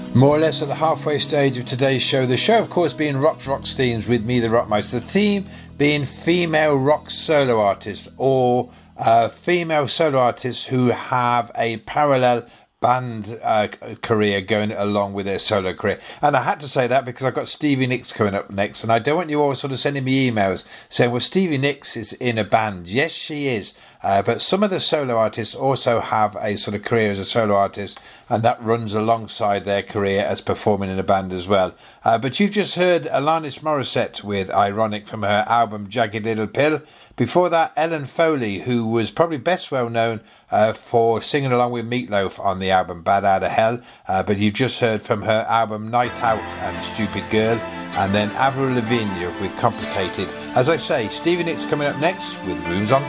More or less at the halfway stage of today's show. The show, of course, being Rock's themes with me, the Rockmeister. The theme being female rock solo artists or female solo artists who have a parallel band career going along with their solo career. And I had to say that because I've got Stevie Nicks coming up next, and I don't want you all sort of sending me emails saying, well, Stevie Nicks is in a band. Yes, she is. But some of the solo artists also have a sort of career as a solo artist, and that runs alongside their career as performing in a band as well. But you've just heard Alanis Morissette with Ironic from her album Jagged Little Pill. Before that, Ellen Foley, who was probably best well known for singing along with Meatloaf on the album Bad Outta Hell. But you've just heard from her album Night Out and Stupid Girl. And then Avril Lavigne with Complicated. As I say, Stevie Nicks coming up next with Rooms on